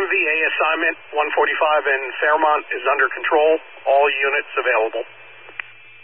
MVA assignment 145 in Fairmont is under control. All units available.